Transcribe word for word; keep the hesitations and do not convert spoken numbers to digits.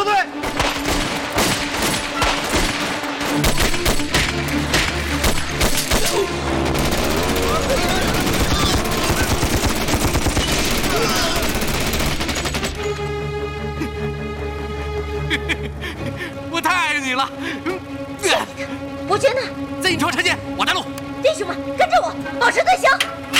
撤退！ 我太爱你了。 伯爵呢？ 在影窗车间，我带路。 弟兄们，跟着我，保持队形。